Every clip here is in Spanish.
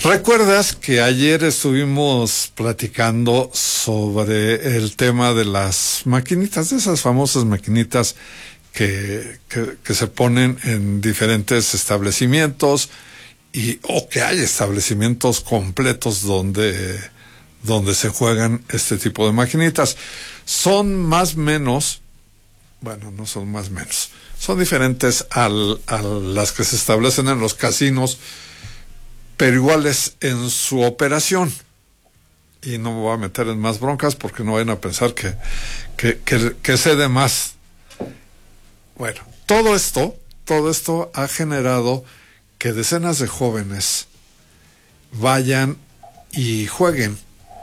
¿Recuerdas que ayer estuvimos platicando sobre el tema de las maquinitas, de esas famosas maquinitas que se ponen en diferentes establecimientos o que hay establecimientos completos donde se juegan este tipo de maquinitas? Son más o menos, bueno, no son más o menos, son diferentes a las que se establecen en los casinos, pero iguales en su operación. Y no me voy a meter en más broncas porque no vayan a pensar que sé de más. Bueno, todo esto ha generado que decenas de jóvenes vayan y jueguen.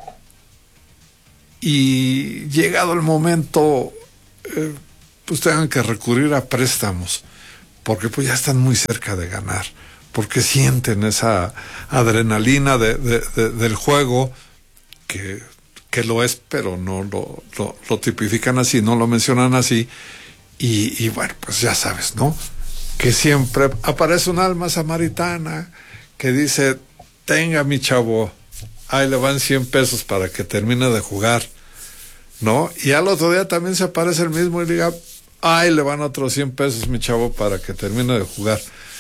Y llegado el momento, pues tengan que recurrir a préstamos, porque pues ya están muy cerca de ganar, porque sienten esa adrenalina del juego, que lo es, pero no lo tipifican así, no lo mencionan así, y bueno, pues ya sabes, ¿no? Que siempre aparece un alma samaritana que dice, tenga mi chavo, ahí le van 100 pesos para que termine de jugar, ¿no? Y al otro día también se aparece el mismo y diga, ahí le van otros 100 pesos mi chavo para que termine de jugar.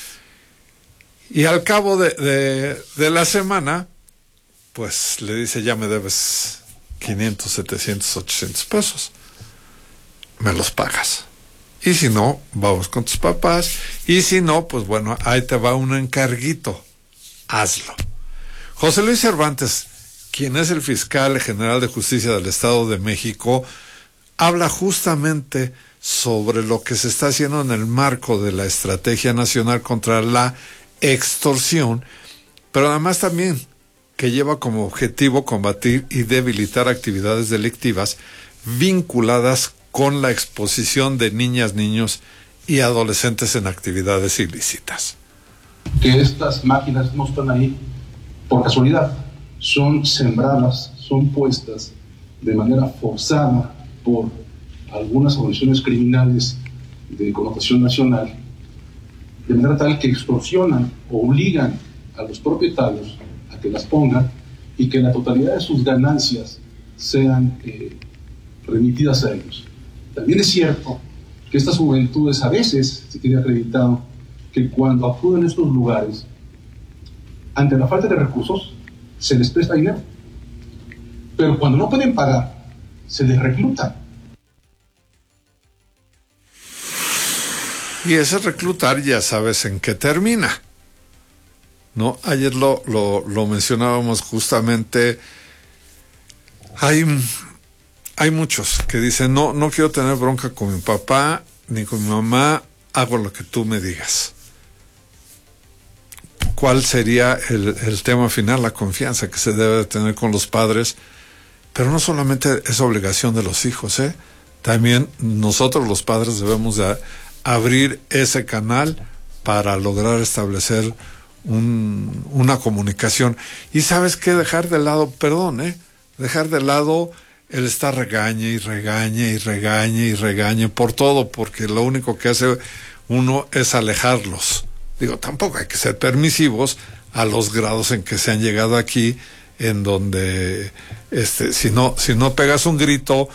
Y al cabo de la semana, pues le dice, ya me debes 500, 700, 800 pesos. Me los pagas. Y si no, vamos con tus papás. Y si no, pues bueno, ahí te va un encarguito. Hazlo. José Luis Cervantes, quien es el fiscal general de justicia del Estado de México, habla justamente sobre lo que se está haciendo en el marco de la Estrategia Nacional contra la Extorsión, pero además también que lleva como objetivo combatir y debilitar actividades delictivas vinculadas con la exposición de niñas, niños y adolescentes en actividades ilícitas. Que estas máquinas no están ahí por casualidad, son sembradas, son puestas de manera forzada por algunas organizaciones criminales de connotación nacional, de manera tal que extorsionan o obligan a los propietarios a que las pongan y que la totalidad de sus ganancias sean remitidas a ellos. También es cierto que estas juventudes a veces se tiene acreditado que cuando acuden a estos lugares, ante la falta de recursos, se les presta dinero. Pero cuando no pueden pagar, se les recluta. Y ese reclutar ya sabes en qué termina, ¿no? Ayer lo mencionábamos justamente. Hay muchos que dicen, no quiero tener bronca con mi papá ni con mi mamá, hago lo que tú me digas. ¿Cuál sería el tema final? La confianza que se debe tener con los padres, pero no solamente es obligación de los hijos, también nosotros los padres debemos de abrir ese canal para lograr establecer una comunicación. Y sabes qué, dejar de lado el estar regañe por todo, porque lo único que hace uno es alejarlos. Digo, tampoco hay que ser permisivos a los grados en que se han llegado aquí, en donde si no pegas un grito,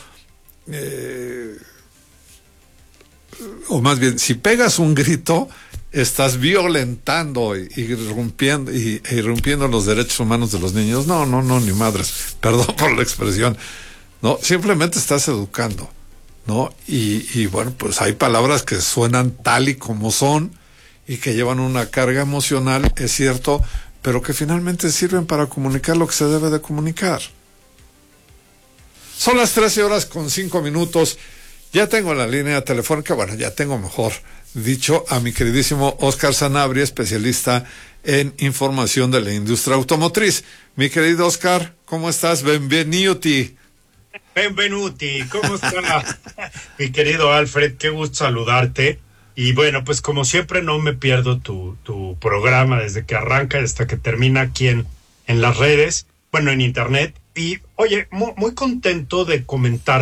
o más bien, si pegas un grito, estás violentando y irrumpiendo los derechos humanos de los niños. No, ni madres, perdón por la expresión. No, simplemente estás educando, ¿no? Y bueno, pues hay palabras que suenan tal y como son y que llevan una carga emocional, es cierto, pero que finalmente sirven para comunicar lo que se debe de comunicar. Son las 13:05. Ya tengo en la línea telefónica, bueno, ya tengo mejor dicho, a mi queridísimo Óscar Sanabria, especialista en información de la industria automotriz. Mi querido Óscar, ¿cómo estás? Benvenuti, ¿cómo estás? Mi querido Alfred, qué gusto saludarte. Y bueno, pues como siempre no me pierdo tu programa desde que arranca hasta que termina aquí en las redes, bueno, en internet. Y oye, muy contento de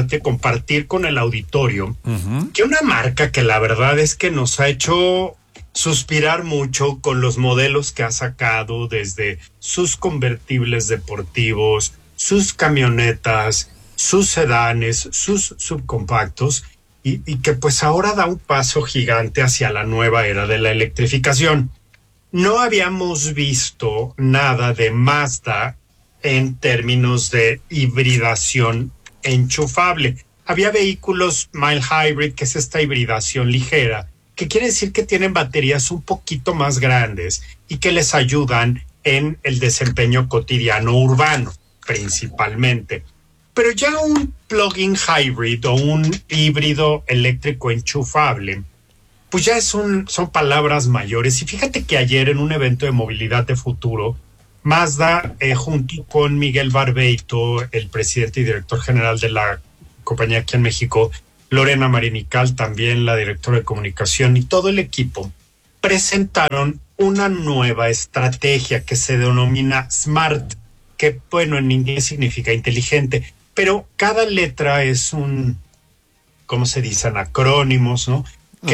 compartir con el auditorio que una marca que la verdad es que nos ha hecho suspirar mucho con los modelos que ha sacado, desde sus convertibles deportivos, sus camionetas, sus sedanes, sus subcompactos, y que pues ahora da un paso gigante hacia la nueva era de la electrificación. No habíamos visto nada de Mazda en términos de hibridación enchufable. Había vehículos mild hybrid, que es esta hibridación ligera, que quiere decir que tienen baterías un poquito más grandes y que les ayudan en el desempeño cotidiano urbano, principalmente. Pero ya un plug-in hybrid o un híbrido eléctrico enchufable, pues ya son palabras mayores. Y fíjate que ayer, en un evento de movilidad de futuro, Mazda, junto con Miguel Barbeito, el presidente y director general de la compañía aquí en México, Lorena Marinical, también la directora de comunicación, y todo el equipo, presentaron una nueva estrategia que se denomina SMART, que, bueno, en inglés significa inteligente, pero cada letra es ¿cómo se dicen? Acrónimos, ¿no?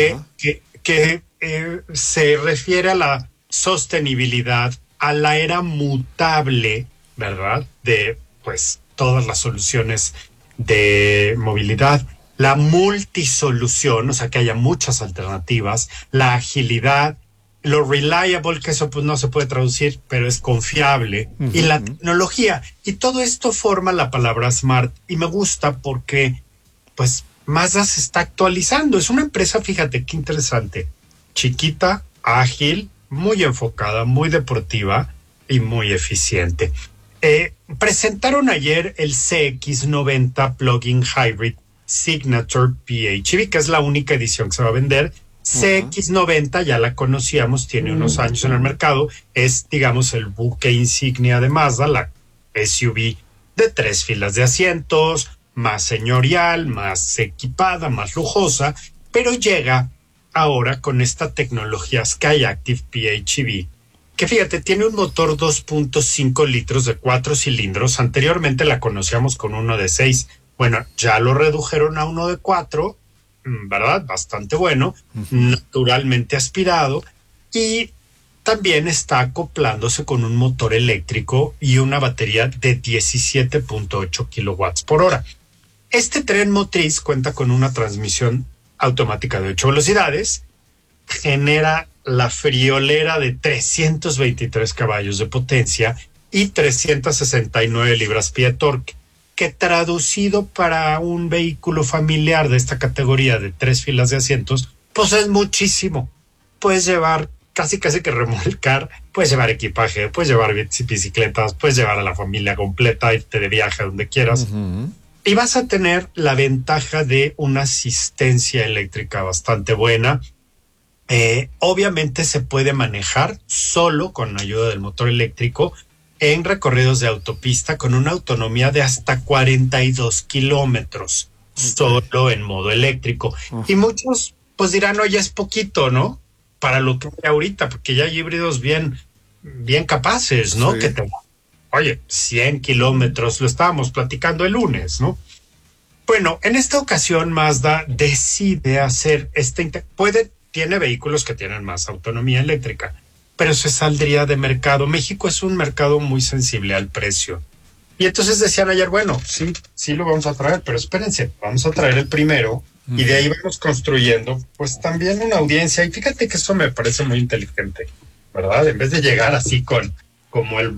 Que se refiere a la sostenibilidad, a la era mutable, ¿verdad? De, pues, todas las soluciones de movilidad, la multisolución, o sea, que haya muchas alternativas, la agilidad, lo reliable, que eso pues no se puede traducir, pero es confiable, y la tecnología. Y todo esto forma la palabra SMART, y me gusta porque, pues, Mazda se está actualizando. Es una empresa, fíjate qué interesante, chiquita, ágil, muy enfocada, muy deportiva y muy eficiente. Presentaron ayer el CX90 Plug-in Hybrid Signature PHEV, que es la única edición que se va a vender. CX90 ya la conocíamos, tiene unos años en el mercado, es, digamos, el buque insignia de Mazda, la SUV de 3 filas de asientos, más señorial, más equipada, más lujosa, pero llega ahora con esta tecnología Skyactiv PHEV, que fíjate, tiene un motor 2.5 litros de 4 cilindros. Anteriormente la conocíamos con uno de 6. Bueno, ya lo redujeron a uno de 4, ¿verdad? Bastante bueno, naturalmente aspirado, y también está acoplándose con un motor eléctrico y una batería de 17.8 kilowatts por hora. Este tren motriz cuenta con una transmisión automática de 8 velocidades, genera la friolera de 323 caballos de potencia y 369 libras-pie de torque, que traducido para un vehículo familiar de esta categoría de 3 filas de asientos, pues es muchísimo. Puedes llevar casi que remolcar, puedes llevar equipaje, puedes llevar bicicletas, puedes llevar a la familia completa, irte de viaje a donde quieras. Y vas a tener la ventaja de una asistencia eléctrica bastante buena. Obviamente se puede manejar solo con ayuda del motor eléctrico en recorridos de autopista con una autonomía de hasta 42 kilómetros, solo en modo eléctrico. Y muchos pues dirán, oye, es poquito, ¿no? Para lo que hay ahorita, porque ya hay híbridos bien capaces, ¿no? Sí. Oye, 100 kilómetros, lo estábamos platicando el lunes, ¿no? Bueno, en esta ocasión Mazda decide hacer tiene vehículos que tienen más autonomía eléctrica, pero se saldría de mercado. México es un mercado muy sensible al precio. Y entonces decían ayer, bueno, sí lo vamos a traer, pero espérense, vamos a traer el primero y de ahí vamos construyendo pues también una audiencia. Y fíjate que eso me parece muy inteligente, ¿verdad? En vez de llegar así como el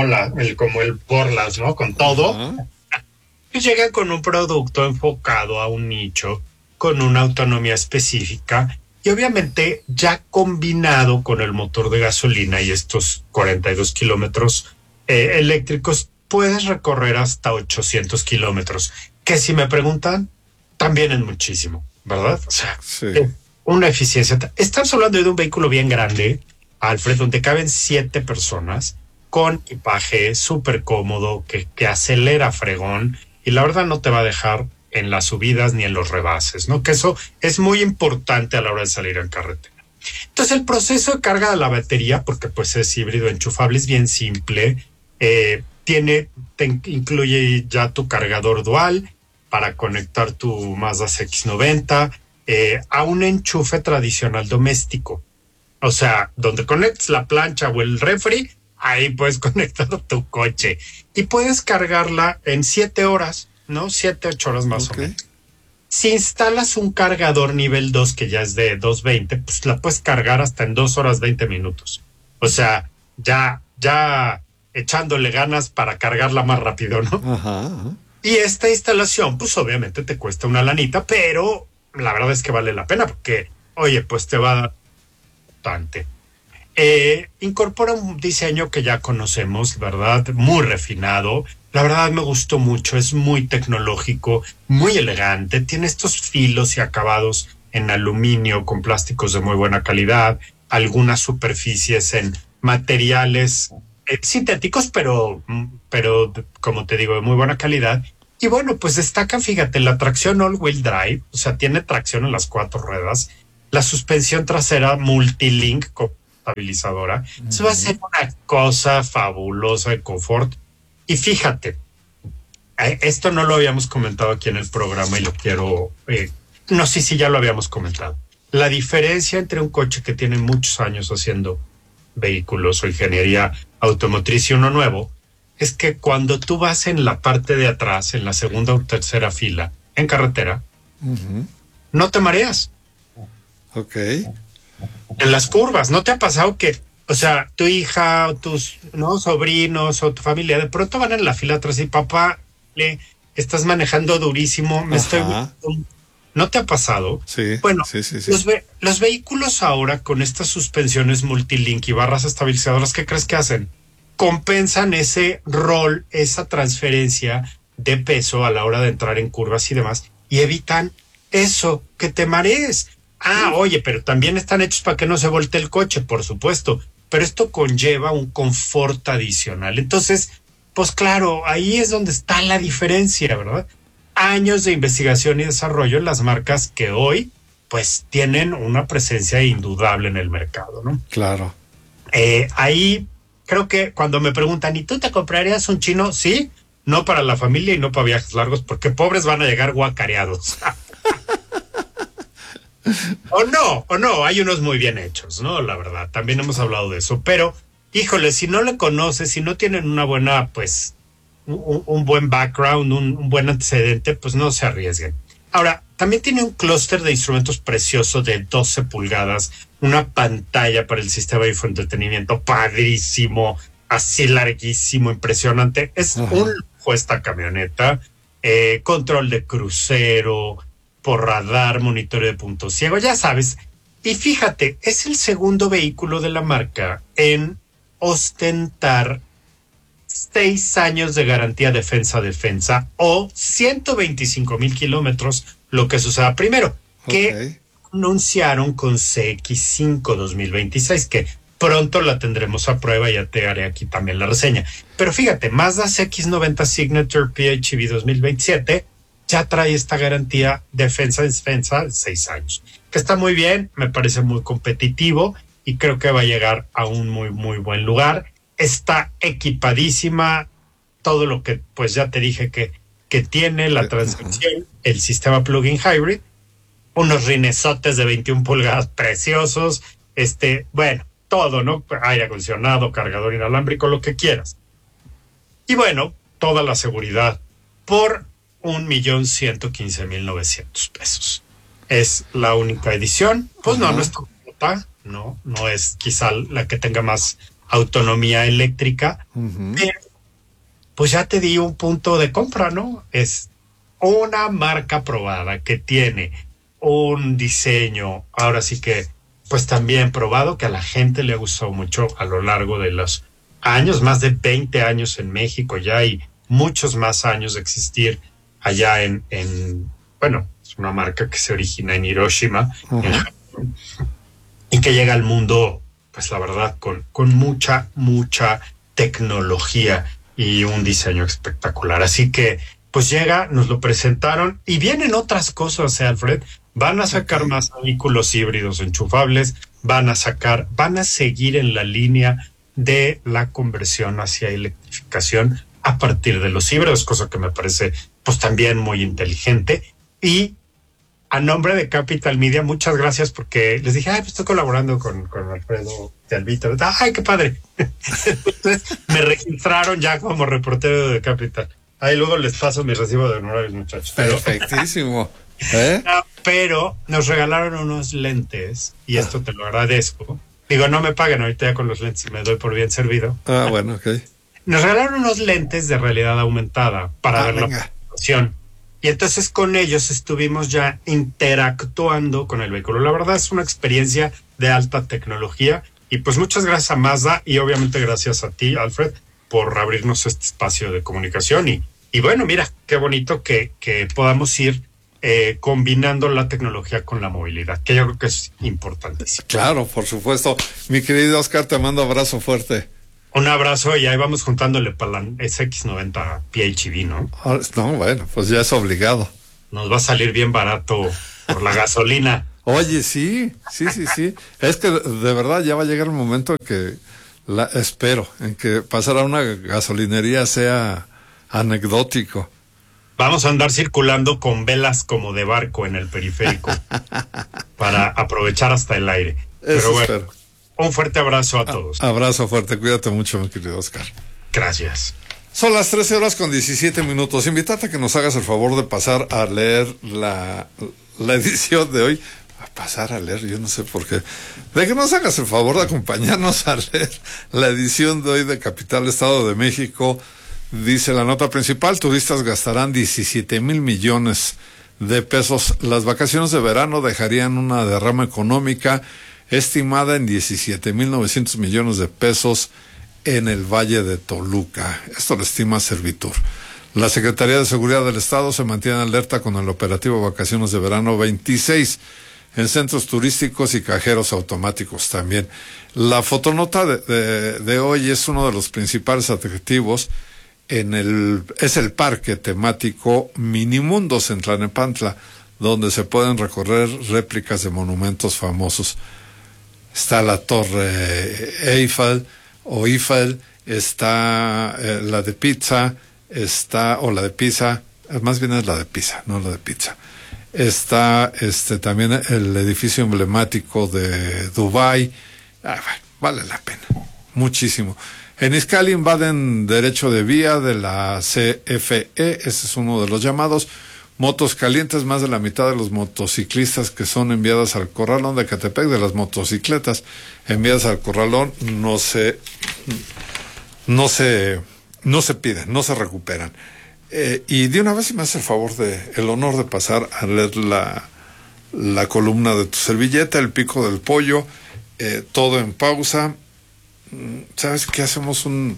Borlas, ¿no? Con todo, pues llegan con un producto enfocado a un nicho, con una autonomía específica, y obviamente ya combinado con el motor de gasolina y estos 42 kilómetros eléctricos, puedes recorrer hasta 800 kilómetros, que si me preguntan, también es muchísimo, ¿verdad? O sea, una eficiencia. Estamos hablando de un vehículo bien grande, Alfred, donde caben 7 personas, con equipaje súper cómodo, que acelera fregón, y la verdad no te va a dejar en las subidas ni en los rebases, ¿no? Que eso es muy importante a la hora de salir en carretera. Entonces el proceso de carga de la batería, porque pues es híbrido enchufable, es bien simple. Incluye ya tu cargador dual para conectar tu Mazda CX-90 a un enchufe tradicional doméstico. O sea, donde conectes la plancha o el refri, ahí puedes conectar tu coche. Y puedes cargarla en 7 horas, ¿no? 7, 8 horas más o menos. Si instalas un cargador nivel 2, que ya es de 220, pues la puedes cargar hasta en 2 horas 20 minutos. O sea, ya echándole ganas para cargarla más rápido, ¿no? Ajá. Y esta instalación, pues obviamente te cuesta una lanita, pero la verdad es que vale la pena porque, oye, pues te va a dar bastante. Incorpora un diseño que ya conocemos, ¿verdad? Muy refinado. La verdad me gustó mucho, es muy tecnológico, muy elegante, tiene estos filos y acabados en aluminio con plásticos de muy buena calidad, algunas superficies en materiales sintéticos, pero como te digo, de muy buena calidad. Y bueno, pues destacan, fíjate, la tracción all-wheel drive, o sea, tiene tracción en las 4 ruedas, la suspensión trasera multilink estabilizadora. Eso va a ser una cosa fabulosa de confort. Y fíjate, esto no lo habíamos comentado aquí en el programa y lo quiero... no sé si ya lo habíamos comentado. La diferencia entre un coche que tiene muchos años haciendo vehículos o ingeniería automotriz y uno nuevo, es que cuando tú vas en la parte de atrás, en la segunda o tercera fila, en carretera, no te mareas. Ok. En las curvas, ¿no te ha pasado que, o sea, tu hija o tus sobrinos o tu familia de pronto van en la fila atrás y papá, estás manejando durísimo, ¿no te ha pasado? Sí. Bueno, sí. Los vehículos ahora con estas suspensiones multilink y barras estabilizadoras, ¿qué crees que hacen? Compensan ese rol, esa transferencia de peso a la hora de entrar en curvas y demás, y evitan eso, que te marees. Oye, pero también están hechos para que no se voltee el coche, por supuesto, pero esto conlleva un confort adicional. Entonces, pues claro, ahí es donde está la diferencia, ¿verdad? Años de investigación y desarrollo en las marcas que hoy, pues, tienen una presencia indudable en el mercado, ¿no? Claro. Ahí creo que cuando me preguntan, ¿y tú te comprarías un chino? Sí, no para la familia y no para viajes largos, porque pobres van a llegar guacareados. O no, hay unos muy bien hechos, ¿no? La verdad, también hemos hablado de eso, pero, híjole, si no le conoces, si no tienen una buena, pues, un buen background, un buen antecedente, pues no se arriesguen. Ahora, también tiene un clúster de instrumentos precioso de 12 pulgadas, una pantalla para el sistema de infoentretenimiento padrísimo, así larguísimo, impresionante. Es un lujo esta camioneta, control de crucero, por radar, monitoreo de punto ciego, ya sabes. Y fíjate, es el segundo vehículo de la marca en ostentar 6 años de garantía defensa o 125,000 kilómetros, lo que suceda primero, que anunciaron con CX5 2026, que pronto la tendremos a prueba, ya te haré aquí también la reseña. Pero fíjate, Mazda CX-90 Signature PHEV 2027 ya trae esta garantía defensa de 6 años, que está muy bien, me parece muy competitivo y creo que va a llegar a un muy, muy buen lugar. Está equipadísima, todo lo que pues ya te dije que tiene la transmisión, el sistema plug-in hybrid, unos rinesotes de 21 pulgadas preciosos, bueno, todo, ¿no? Aire acondicionado, cargador inalámbrico, lo que quieras. Y bueno, toda la seguridad por 1,115,900 pesos. Es la única edición, pues no es completa, no es quizá la que tenga más autonomía eléctrica, pero pues ya te di un punto de compra, ¿no? Es una marca probada que tiene un diseño, ahora sí que pues también probado, que a la gente le ha gustado mucho a lo largo de los años, más de 20 años en México ya y muchos más años de existir allá bueno, es una marca que se origina en Hiroshima en Japón, y que llega al mundo, pues la verdad, con mucha tecnología y un diseño espectacular. Así que, pues llega, nos lo presentaron y vienen otras cosas, Alfred. Van a sacar más vehículos híbridos enchufables, van a seguir en la línea de la conversión hacia electrificación a partir de los híbridos, cosa que me parece pues también muy inteligente. Y a nombre de Capital Media, muchas gracias porque les dije, pues estoy colaborando con Alfredo de Albita. Ay, qué padre. Entonces me registraron ya como reportero de Capital. Ahí luego les paso mi recibo de honorarios, muchachos. Perfectísimo. Pero nos regalaron unos lentes y esto te lo agradezco. Digo, no me paguen ahorita ya con los lentes y me doy por bien servido. Bueno, ok. Nos regalaron unos lentes de realidad aumentada para ver la presentación. Y entonces con ellos estuvimos ya interactuando con el vehículo. La verdad es una experiencia de alta tecnología. Y pues muchas gracias a Mazda y obviamente gracias a ti, Alfred, por abrirnos este espacio de comunicación. Y bueno, mira, qué bonito que podamos ir combinando la tecnología con la movilidad, que yo creo que es importantísimo. Claro, por supuesto. Mi querido Oscar, te mando abrazo fuerte. Un abrazo y ahí vamos juntándole para la SX90 PHEV, ¿no? No, bueno, pues ya es obligado. Nos va a salir bien barato por la gasolina. Oye, sí. Es que de verdad ya va a llegar el momento que espero en que pasar a una gasolinería sea anecdótico. Vamos a andar circulando con velas como de barco en el periférico para aprovechar hasta el aire. Pero bueno, espero. Un fuerte abrazo a todos. Abrazo fuerte, cuídate mucho, mi querido Oscar. Gracias. Son las 13:17. Invitarte a que nos hagas el favor de pasar a leer la edición de hoy. A pasar a leer, yo no sé por qué. De que nos hagas el favor de acompañarnos a leer la edición de hoy de Capital Estado de México. Dice la nota principal, turistas gastarán 17,000 millones de pesos. Las vacaciones de verano dejarían una derrama económica estimada en 17,900 millones de pesos en el Valle de Toluca. Esto lo estima Servitur. La Secretaría de Seguridad del Estado se mantiene alerta con el operativo Vacaciones de Verano 26 en centros turísticos y cajeros automáticos también. La fotonota de hoy es uno de los principales atractivos es el parque temático Minimundos en Tlalnepantla, donde se pueden recorrer réplicas de monumentos famosos. Está la Torre Eiffel, está la de Pisa, la de Pisa, más bien es la de Pisa, no la de Pizza. Está también el edificio emblemático de Dubái. Vale la pena, muchísimo. En Izcali invaden derecho de vía de la CFE, ese es uno de los llamados. Motos calientes, más de la mitad de los motociclistas que son enviadas al corralón de Ecatepec, de las motocicletas enviadas al corralón, no se piden, no se recuperan. Y de una vez, si me hace el honor de pasar a leer la columna de tu servilleta, El Pico del Pollo, todo en pausa. ¿Sabes qué? Hacemos un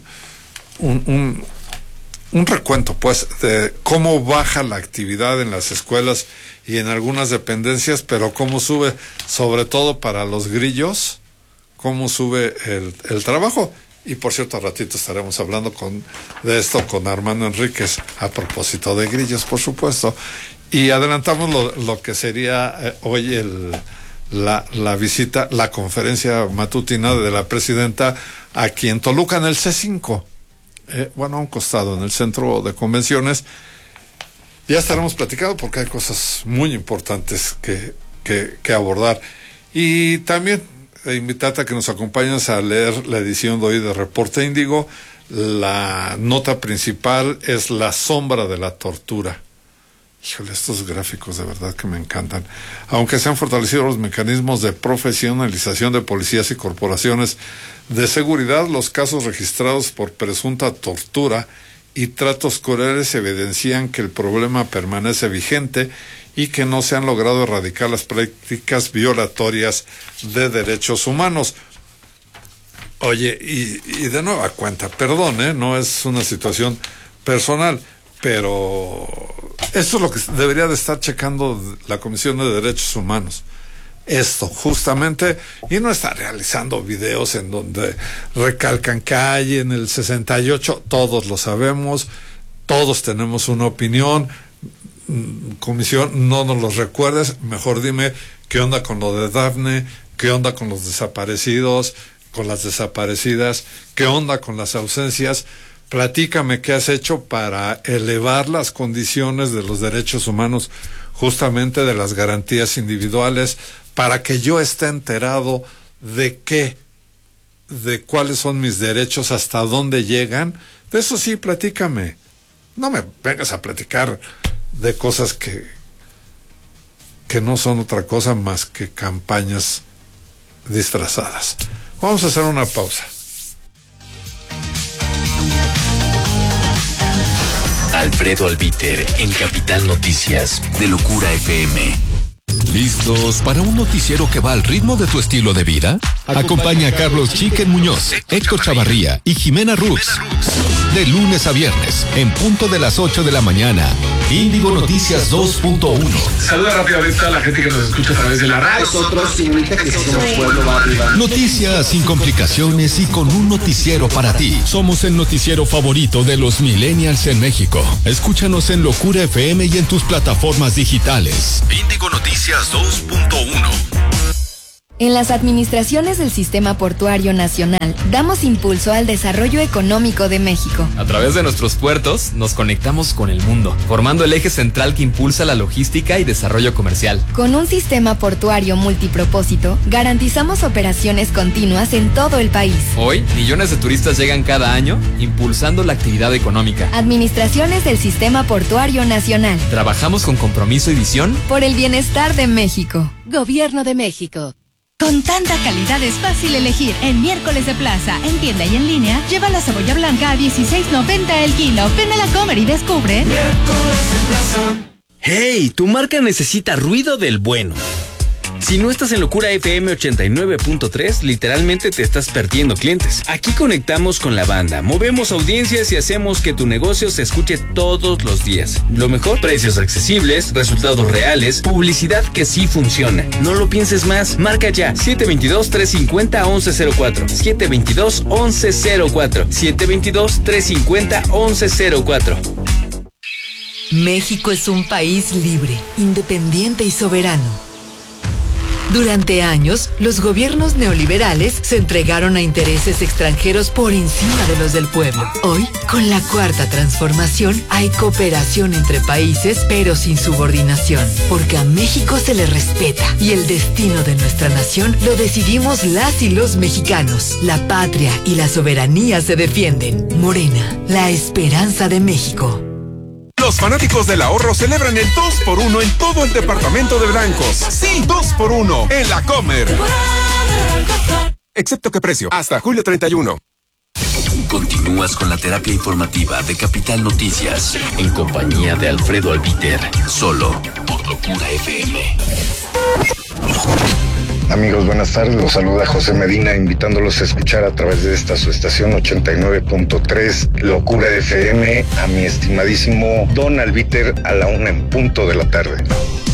recuento, pues, de cómo baja la actividad en las escuelas y en algunas dependencias, pero cómo sube, sobre todo para los grillos, cómo sube el trabajo. Y por cierto, al ratito estaremos hablando de esto con Armando Enríquez, a propósito de grillos, por supuesto. Y adelantamos lo que sería hoy la visita, la conferencia matutina de la presidenta aquí en Toluca, en el C5. A un costado, en el centro de convenciones. Ya estaremos platicando porque hay cosas muy importantes que abordar. Y también invitarte a que nos acompañes a leer la edición de hoy de Reporte Índigo. La nota principal es La sombra de la tortura. Híjole, estos gráficos de verdad que me encantan. Aunque se han fortalecido los mecanismos de profesionalización de policías y corporaciones de seguridad, los casos registrados por presunta tortura y tratos crueles evidencian que el problema permanece vigente y que no se han logrado erradicar las prácticas violatorias de derechos humanos. Oye, y de nueva cuenta, perdón, no es una situación personal, pero esto es lo que debería de estar checando la Comisión de Derechos Humanos. Esto, justamente, y no está realizando videos en donde recalcan que hay en el 68, todos lo sabemos, todos tenemos una opinión. Comisión, no nos los recuerdes, mejor dime qué onda con lo de Dafne, qué onda con los desaparecidos, con las desaparecidas, qué onda con las ausencias, platícame qué has hecho para elevar las condiciones de los derechos humanos, justamente de las garantías individuales, para que yo esté enterado de cuáles son mis derechos, hasta dónde llegan. De eso sí, platícame. No me vengas a platicar de cosas que no son otra cosa más que campañas disfrazadas. Vamos a hacer una pausa. Alfredo Albiter en Capital Noticias de Locura FM. ¿Listos para un noticiero que va al ritmo de tu estilo de vida? Acompaña a Carlos Chiquen Muñoz, Héctor Chavarría y Jimena Rux. De lunes a viernes, en punto de las 8 de la mañana. Índigo Noticias 2.1. Saluda rápidamente a la gente que nos escucha a través de la radio. Nosotros, señorita, que somos Pueblo va arriba. Noticias sin complicaciones y con un noticiero para ti. Somos el noticiero favorito de los millennials en México. Escúchanos en Locura FM y en tus plataformas digitales. Índigo Noticias 2.1. En las administraciones del Sistema Portuario Nacional, damos impulso al desarrollo económico de México. A través de nuestros puertos, nos conectamos con el mundo, formando el eje central que impulsa la logística y desarrollo comercial. Con un sistema portuario multipropósito, garantizamos operaciones continuas en todo el país. Hoy, millones de turistas llegan cada año, impulsando la actividad económica. Administraciones del Sistema Portuario Nacional. Trabajamos con compromiso y visión por el bienestar de México. Gobierno de México. Con tanta calidad es fácil elegir. En Miércoles de Plaza, en tienda y en línea, lleva la cebolla blanca a $16.90 el kilo. Ven a la Comer y descubre. Miércoles de Plaza. ¡Hey! Tu marca necesita ruido del bueno. Si no estás en Locura FM 89.3, literalmente te estás perdiendo clientes. Aquí conectamos con la banda, movemos audiencias y hacemos que tu negocio se escuche todos los días. Lo mejor, precios accesibles, resultados reales, publicidad que sí funciona. No lo pienses más, marca ya 722-350-1104, 722-1104, 722-350-1104. México es un país libre, independiente y soberano. Durante años, los gobiernos neoliberales se entregaron a intereses extranjeros por encima de los del pueblo. Hoy, con la Cuarta Transformación, hay cooperación entre países, pero sin subordinación, porque a México se le respeta y el destino de nuestra nación lo decidimos las y los mexicanos. La patria y la soberanía se defienden. Morena, la esperanza de México. Los fanáticos del ahorro celebran el 2x1 en todo el departamento de blancos. Sí, 2x1 en la Comer. Excepto que precio, hasta julio 31. Continúas con la terapia informativa de Capital Noticias en compañía de Alfredo Albiter, solo por Locura FM. Amigos, buenas tardes. Los saluda José Medina, invitándolos a escuchar a través de esta su estación 89.3 Locura FM a mi estimadísimo Don Albiter a la 1 en punto de la tarde.